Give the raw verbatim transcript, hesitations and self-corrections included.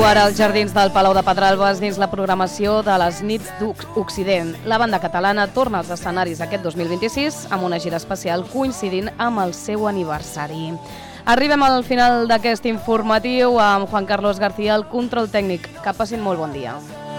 per als jardins del Palau de Pedralbes dins la programació de les Nits d'Occident. La banda catalana torna als escenaris aquest dos mil vint-i-sis amb una gira especial coincidint amb el seu aniversari. Arribem al final d'aquest informatiu amb Juan Carlos García, el control tècnic. Que passin molt bon dia.